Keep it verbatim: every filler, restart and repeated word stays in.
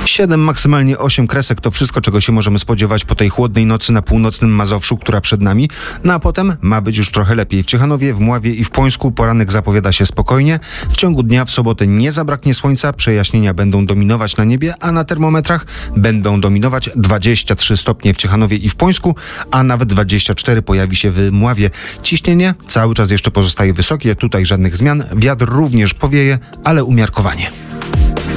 siedem, maksymalnie osiem kresek to wszystko, czego się możemy spodziewać po tej chłodnej nocy na północnym Mazowszu, która przed nami. No a potem ma być już trochę lepiej. W Ciechanowie, w Mławie i w Pońsku poranek zapowiada się spokojnie. W ciągu dnia w sobotę nie zabraknie słońca, przejaśnienia będą dominować na niebie, a na termometrach będą dominować dwadzieścia trzy stopnie w Ciechanowie i w Pońsku, a nawet dwadzieścia cztery pojawi się w Mławie. Ciśnienie cały czas jeszcze pozostaje wysokie, tutaj żadnych zmian. Wiatr również powieje, ale umiarkowanie.